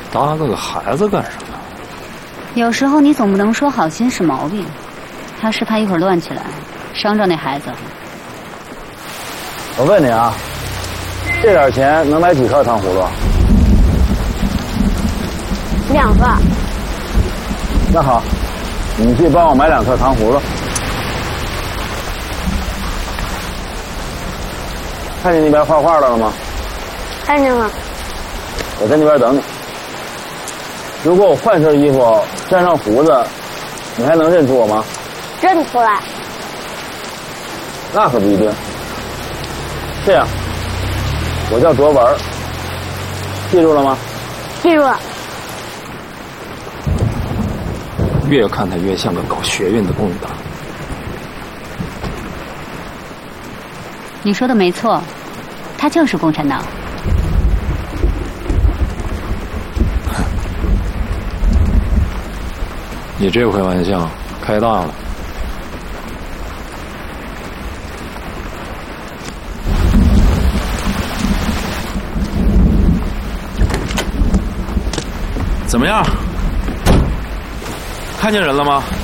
搭个孩子干什么？ 有时候你总不能说好心是毛病，他是怕一会儿乱起来，伤着那孩子。 我问你啊，这点钱能买几颗糖葫芦 ？2个。 那好，你去帮我买2颗糖葫芦。看见那边画画的了吗？ 看见了。 我在那边等你。如果我换身衣服沾上胡子，你还能认出我吗？ 认出来。 那可不一定。这样，我叫卓文，记住了吗？ 记住了。 越看他越像个搞学运的共党。 你说的没错，他就是共产党。 你这回玩笑开大了。怎么样？看见人了吗？